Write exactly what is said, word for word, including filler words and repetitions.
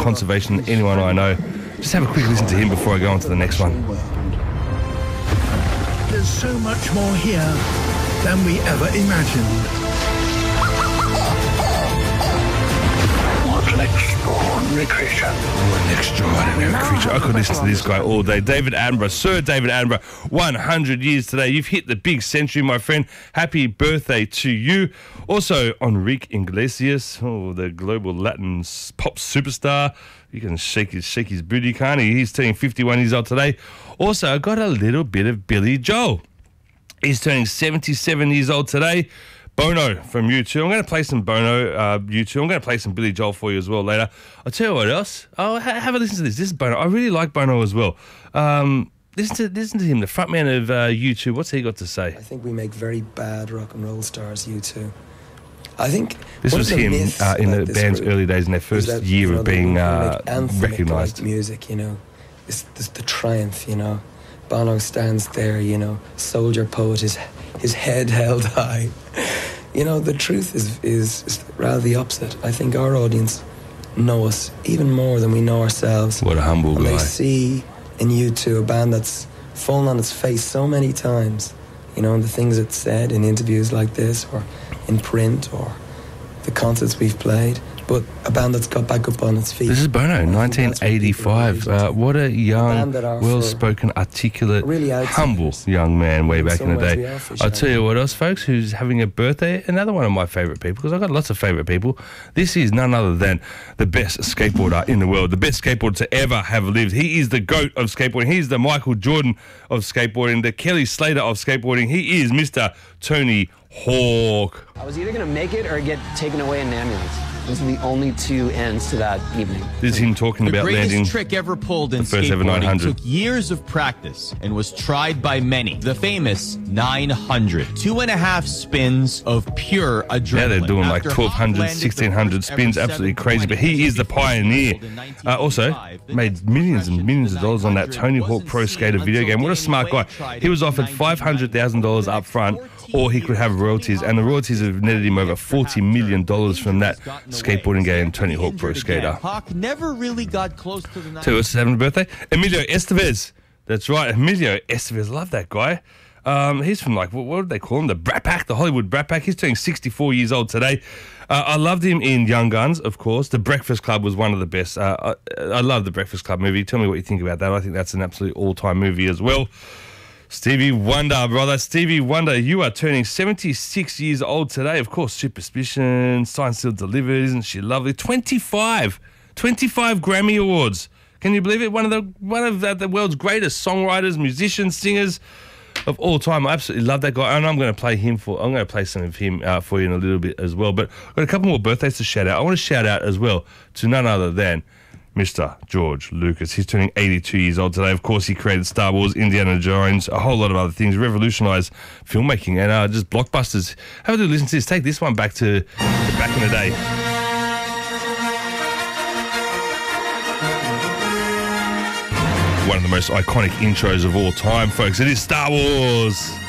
conservation than anyone I know. Just have a quick listen to him before I go on to the next one. There's so much more here than we ever imagined. What an extraordinary creature. What an extraordinary creature. I could listen to this guy all day. David Attenborough, Sir David Attenborough, one hundred years today. You've hit the big century, my friend. Happy birthday to you. Also, Enrique Iglesias, oh, the global Latin pop superstar. You can shake his, shake his booty, can't he? He's turning fifty-one years old today. Also, I got a little bit of Billy Joel. He's turning seventy-seven years old today. Bono from U two. I'm going to play some Bono, uh, U two. I'm going to play some Billy Joel for you as well later. I'll tell you what else. Oh, ha- have a listen to this. This is Bono. I really like Bono as well. Um, listen to listen to him, the frontman of uh, U two. What's he got to say? I think we make very bad rock and roll stars, U two. I think this was him uh, in the band's early days, in their first that, year you know, of being uh, anthemic recognised. Like music, you know, it's, it's the triumph, you know. Bono stands there, you know, soldier poet, his his head held high. You know, the truth is, is is rather the opposite. I think our audience know us even more than we know ourselves. What a humble and guy. They see in U two a band that's fallen on its face so many times. You know, and the things it's said in interviews like this, or in print, or the concerts we've played, but a band that's got back up on its feet. This is Bono, nineteen eighty-five. Uh, what a young, well-spoken, articulate, really humble young man way In back some in the ways day. we are fish I'll out tell you what else, folks, who's having a birthday, another one of my favourite people, because I've got lots of favourite people. This is none other than the best skateboarder in the world, the best skateboarder to ever have lived. He is the GOAT of skateboarding. He's the Michael Jordan of skateboarding, the Kelly Slater of skateboarding. He is Mister Tony Hawk. I was either going to make it or get taken away in an ambulance. Those are the only two ends to that evening. This is him talking the about landing the greatest trick ever pulled in the first ever nine skateboarding hundred. took years of practice and was tried by many. The famous nine hundred. Two and a half spins of pure adrenaline. Now they're doing like After twelve hundred, Hawk landed sixteen hundred the first ever spins, absolutely crazy. But he is the pioneer. Uh, also, made millions and millions of dollars on that Tony Hawk Pro Skater video game. What a smart guy. He was offered five hundred thousand dollars up front, or he could have royalties, and the royalties have netted him over forty million dollars from that skateboarding game, Tony Hawk Pro Skater. Hawk never really got close to the So what's having a birthday? Emilio Estevez. That's right, Emilio Estevez. Love that guy. Um, he's from like, what, what did they call him? The Brat Pack, the Hollywood Brat Pack. He's turning sixty-four years old today. Uh, I loved him in Young Guns, of course. The Breakfast Club was one of the best. Uh, I, I love the Breakfast Club movie. Tell me what you think about that. I think that's an absolute all-time movie as well. Stevie Wonder, brother. Stevie Wonder, you are turning seventy-six years old today. Of course, Superstition, Signed, Sealed, Delivered. Isn't she lovely? twenty-five. twenty-five Grammy Awards. Can you believe it? One of the one of the, the world's greatest songwriters, musicians, singers of all time. I absolutely love that guy, and I'm going to play him for. I'm going to play some of him uh, for you in a little bit as well. But I've got a couple more birthdays to shout out. I want to shout out as well to none other than Mister George Lucas. He's turning eighty-two years old today. Of course, he created Star Wars, Indiana Jones, a whole lot of other things, revolutionised filmmaking and uh, just blockbusters. Have a little listen to this. Take this one back to, to back in the day. One of the most iconic intros of all time, folks. It is Star Wars.